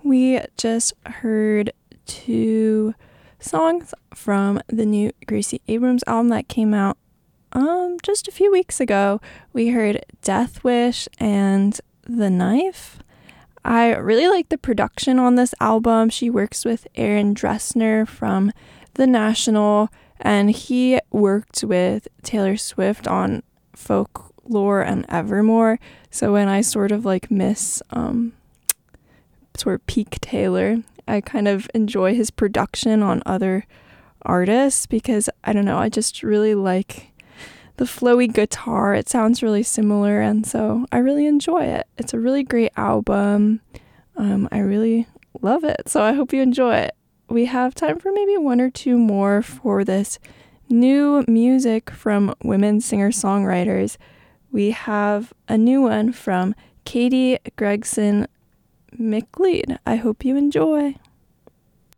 We just heard 2 songs from the new Gracie Abrams album that came out just a few weeks ago. We heard Death Wish and The Knife. I really like the production on this album. She works with Aaron Dressner from The National, and he worked with Taylor Swift on Folklore and Evermore. So when I sort of like miss sort of peak Taylor, I kind of enjoy his production on other artists because, I don't know, I just really like the flowy guitar. It sounds really similar, and so I really enjoy it. It's a really great album. I really love it, so I hope you enjoy it. We have time for maybe 1 or 2 more for this new music from women singer-songwriters. We have a new one from Katie Gregson McLeod. I hope you enjoy.